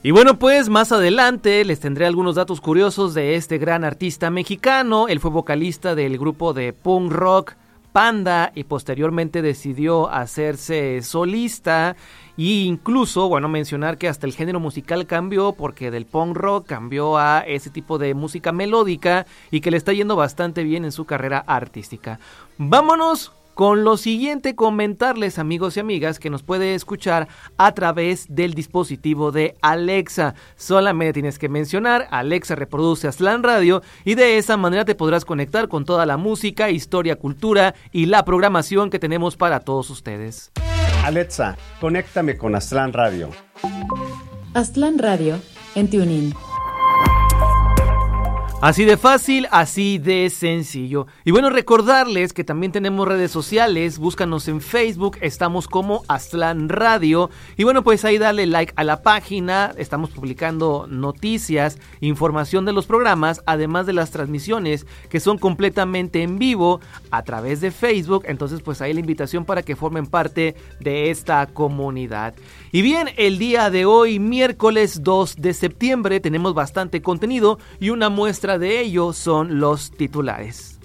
Y bueno, pues más adelante les tendré algunos datos curiosos de este gran artista mexicano. Él fue vocalista del grupo de punk rock Panda y posteriormente decidió hacerse solista. Y incluso, bueno, mencionar que hasta el género musical cambió, porque del punk rock cambió a ese tipo de música melódica y que le está yendo bastante bien en su carrera artística. Vámonos con lo siguiente, comentarles, amigos y amigas, que nos puede escuchar a través del dispositivo de Alexa. Solamente tienes que mencionar Alexa reproduce Aztlán Radio y de esa manera te podrás conectar con toda la música, historia, cultura y la programación que tenemos para todos ustedes. Alexa, conéctame con Aztlán Radio. Aztlán Radio en TuneIn. Así de fácil, así de sencillo. Y bueno, recordarles que también tenemos redes sociales. Búscanos en Facebook, estamos como Aztlán Radio. Y bueno, pues ahí dale like a la página. Estamos publicando noticias, información de los programas, además de las transmisiones que son completamente en vivo a través de Facebook. Entonces pues ahí la invitación para que formen parte de esta comunidad. Y bien, el día de hoy, miércoles 2 de septiembre, tenemos bastante contenido y una muestra de ello son los titulares.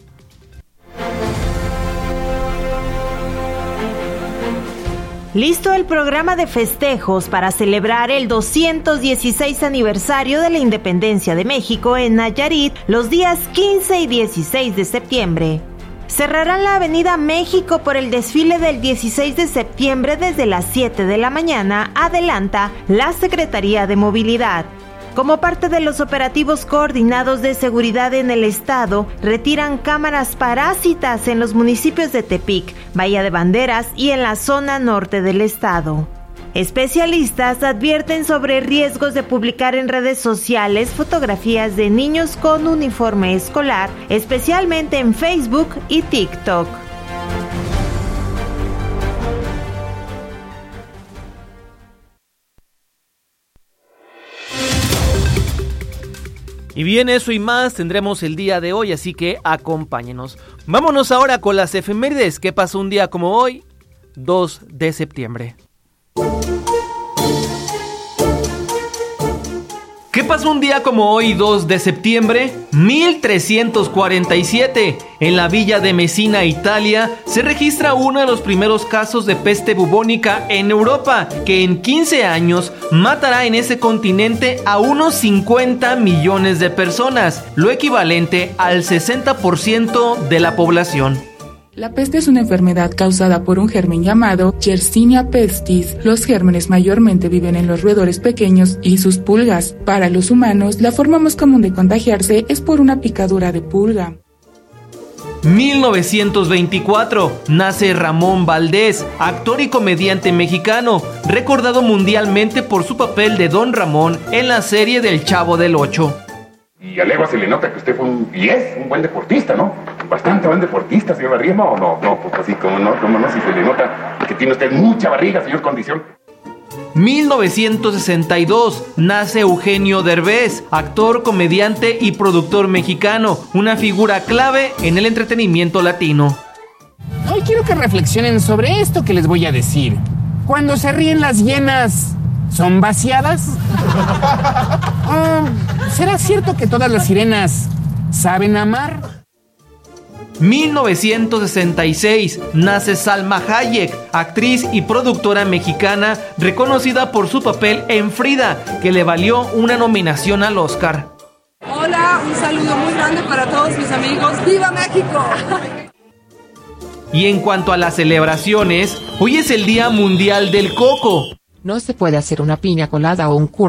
Listo el programa de festejos para celebrar el 216 aniversario de la independencia de México en Nayarit los días 15 y 16 de septiembre. Cerrarán la Avenida México por el desfile del 16 de septiembre desde las 7 de la mañana, adelanta la Secretaría de Movilidad. Como parte de los operativos coordinados de seguridad en el estado, retiran cámaras parásitas en los municipios de Tepic, Bahía de Banderas y en la zona norte del estado. Especialistas advierten sobre riesgos de publicar en redes sociales fotografías de niños con uniforme escolar, especialmente en Facebook y TikTok. Y bien, eso y más tendremos el día de hoy, así que acompáñenos. Vámonos ahora con las efemérides. ¿Qué pasó un día como hoy? 2 de septiembre. ¿Qué pasó un día como hoy, 2 de septiembre? 1347. En la villa de Messina, Italia, se registra uno de los primeros casos de peste bubónica en Europa, que en 15 años matará en ese continente a unos 50 millones de personas, lo equivalente al 60% de la población. La peste es una enfermedad causada por un germen llamado Yersinia pestis. Los gérmenes mayormente viven en los roedores pequeños y sus pulgas. Para los humanos, la forma más común de contagiarse es por una picadura de pulga. 1924. Nace Ramón Valdés, actor y comediante mexicano, recordado mundialmente por su papel de Don Ramón en la serie del Chavo del Ocho. Y a legua se le nota que usted fue y es un buen deportista, ¿no? Bastante buen deportista, señor Barriema, ¿o no? No, pues así como no, si se le nota que tiene usted mucha barriga, señor Condición. 1962. Nace Eugenio Derbez, actor, comediante y productor mexicano, una figura clave en el entretenimiento latino. Hoy quiero que reflexionen sobre esto que les voy a decir. Cuando se ríen las hienas, ¿son vaciadas? ¿Será cierto que todas las sirenas saben amar? 1966. Nace Salma Hayek, actriz y productora mexicana, reconocida por su papel en Frida, que le valió una nominación al Oscar. Hola, un saludo muy grande para todos mis amigos. ¡Viva México! Y en cuanto a las celebraciones, hoy es el Día Mundial del Coco. No se puede hacer una piña colada o un